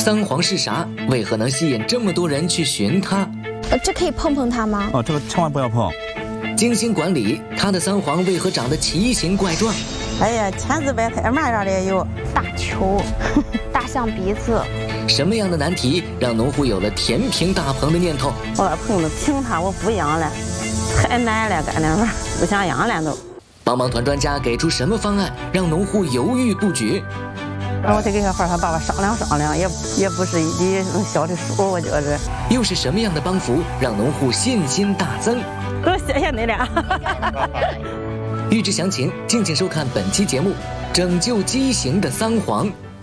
桑黄是啥？为何能吸引这么多人去寻它？ 这可以碰碰它吗？ 哦，这个千万不要碰。 精心管理，它的桑黄为何长得奇形怪状？ 哎呀，千姿百态，嘛样的也有。 大球，大象鼻子。 什么样的难题让农户有了填平大棚的念头？ 我把棚子平它，我不养了，太难了，干那玩意儿不想养了都。 帮忙团专家给出什么方案，让农户犹豫不决？ 我得给小孩他爸爸商量，也不是一能消的数，我觉着。 又是什么样的帮扶让农户信心大增？ 谢谢你俩。 欲知详情，敬请收看本期节目《拯救畸形的桑黄》。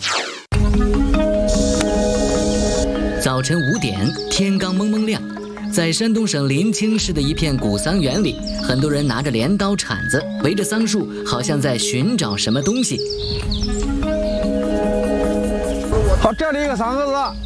早晨5点，天刚蒙蒙亮，在山东省临清市的一片古桑园里，很多人拿着镰刀、铲子，围着桑树，好像在寻找什么东西。 好，这里一个桑蛾子。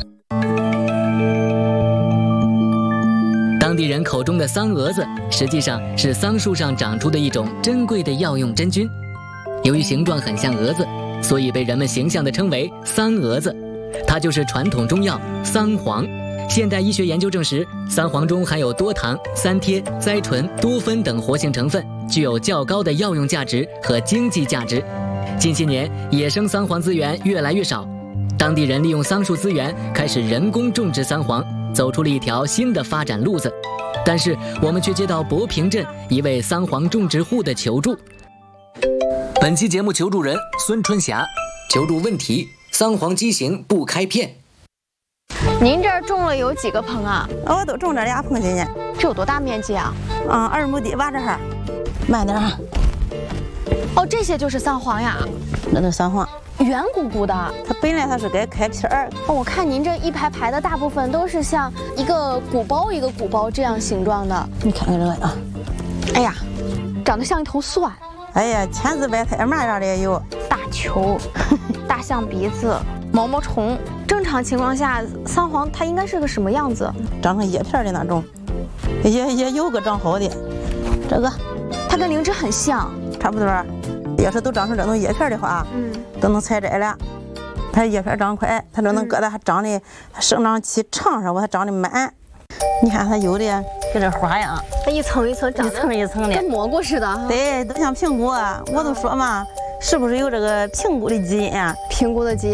当地人口中的桑蛾子，实际上是桑树上长出的一种珍贵的药用真菌。由于形状很像蛾子，所以被人们形象地称为桑蛾子。它就是传统中药桑黄。现代医学研究证实，桑黄中含有多糖、三萜、甾醇、多酚等活性成分，具有较高的药用价值和经济价值。近些年，野生桑黄资源越来越少，当地人利用桑树资源，开始人工种植桑黄，走出了一条新的发展路子。但是我们却接到博平镇一位桑黄种植户的求助。本期节目求助人孙春霞，求助问题：桑黄畸形不开片。 您这儿种了有几个棚啊？ 我都种这2棚今年。 这有多大面积啊 ？2亩地吧，这哈。慢点啊。 哦，这些就是桑黄呀。 这都桑黄。 圆鼓鼓的， 它本来它是该开片儿。 哦，我看您这一排排的大部分都是像一个鼓包一个鼓包这样形状的。 你看看这个啊， 哎呀，长得像一头蒜。 哎呀，千姿百态，嘛样的也有。 大球，大象鼻子，毛毛虫。正常情况下，桑黄它应该是个什么样子？ 长成叶片的那种，也有个长好的。这个， 它跟灵芝很像， 差不多。要是都长成这种叶片的话，都能采摘了。它叶片长快，它这能疙瘩还长的生长期长上，它长得满。你看它有的跟这花样， 它一层一层长， 一层一层的， 跟蘑菇似的。 对，都像苹果。我都说嘛，是不是有这个评估的基因啊？ 评估的基因。